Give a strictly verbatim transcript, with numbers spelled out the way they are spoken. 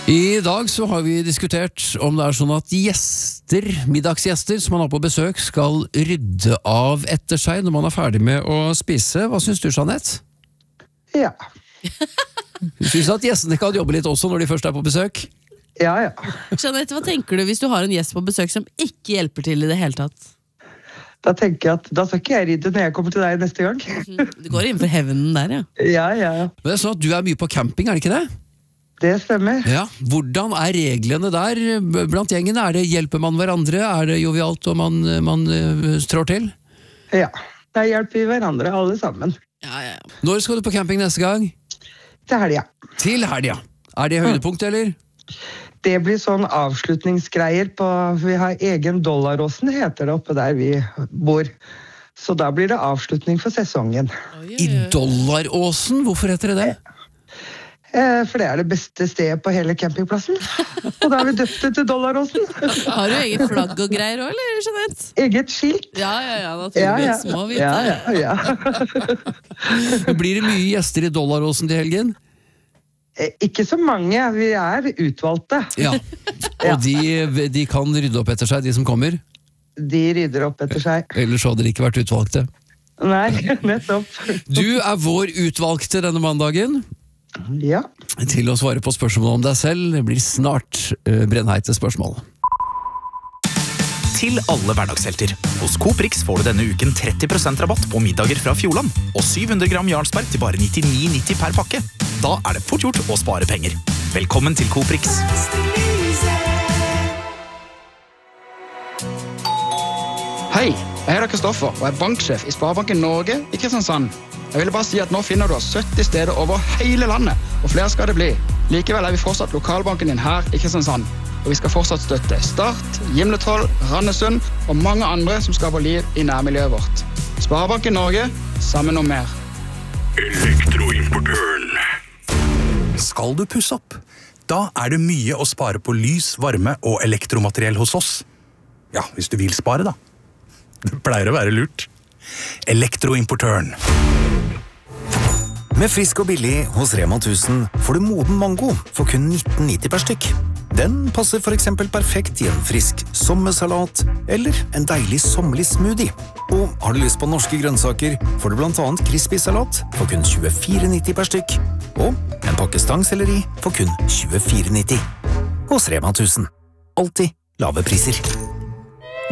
I dag så har vi diskutert om det er sånn at gjester, middagsgjester som man har på besøk, skal rydde av etter seg når man er ferdig med å spise. Hva synes du, Jeanette? Ja. Du synes at gjestene kan jobbe litt også når de først er på besøk? Ja, ja. Jeanette, hva tenker du hvis du har en gjest på besøk som ikke hjelper til i det hele tatt? Da tenker jeg at da skal ikke jeg rydde når jeg kommer til deg neste gang. Du går innenfor hevnen der, ja. Ja, ja, ja. Men det er sånn at du er mye på camping, er det ikke det? Det stemmer. Ja. Hvordan er reglene der blant gjengene? Er det, hjelper man hverandre? Er det jovialt og man, man uh, strår til? Ja, der hjelper vi hverandre alle sammen. Ja, ja, ja. Når skal du på camping neste gang? Til helga. Til helga. Er det høydepunkt, eller? Det blir sånn avslutningsgreier på, vi har egen Dollaråsen, heter det oppe der vi bor. Så da blir det avslutning for sesongen. I Dollaråsen? Hvorfor heter det det? Eh, for det er det beste stedet på hele campingplassen. Og da har vi døpt det til Dollaråsen. Har du eget flagg og greier også, eller, Jeanette? Eget skilt. Ja, ja, ja, naturligvis. Må vite. Ja, ja, ja. Blir det mye gjester i Dollaråsen til helgen? Eh, ikke så mange, vi er utvalgte. Ja, og de, de kan rydde opp etter seg, de som kommer? De rydder opp etter seg. Ellers hadde de ikke vært utvalgte. Nei, nettopp. Du er vår utvalgte denne mandagen. Ja. Til å svare på spørsmål om deg selv blir snart uh, brennheite spørsmål. Til alle hverdagshelter. Hos Coop Rix får du denne uken tretti prosent rabatt på middager fra Fjordland, og syv hundre gram Jarlsberg til bare nittini nitti per pakke. Da er det fort gjort å spare penger. Velkommen til Coop Rix. Hei, jeg heter Kristoffer og er banksjef i Sparebanken Norge i Kristiansand. Jeg ville bare si at nå finner du oss sytti steder over hele landet, og flere skal det bli. Likevel er vi fortsatt lokalbanken din her i Kristiansand, og vi skal fortsatt støtte Start, Gimletroll, Randesund og mange andre som skaper liv i nærmiljøet vårt. Sparebanken Norge, sammen om mer. Elektroimportøren. Skal du pusse opp? Da er det mye å spare på lys, varme og elektromateriell hos oss. Ja, hvis du vil spare da. Det pleier å være lurt. Elektroimportøren. Med frisk og billig hos Rema tusen får du moden mango for kun nitten nitti per stykk. Den passer for eksempel perfekt i en frisk sommersalat eller en deilig sommerlig smoothie. Og har du lyst på norske grønnsaker, får du blant annet crispy-salat for kun tjuefire nitti per stykk. Og en pakke stangselleri for kun tjuefire nitti. Hos Rema tusen. Alltid lave priser.